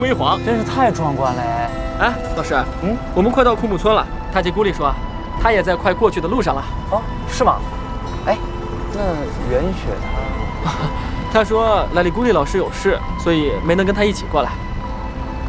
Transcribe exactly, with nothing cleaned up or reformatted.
辉煌， 真是太壮观了哎！ 哎，老师， 嗯， 我们快到库木村了。大吉古里说，他也在快过去的路上了。 哦，是吗？哎，那袁雪她…… 他说莱利古里老师有事，所以没能跟他一起过来。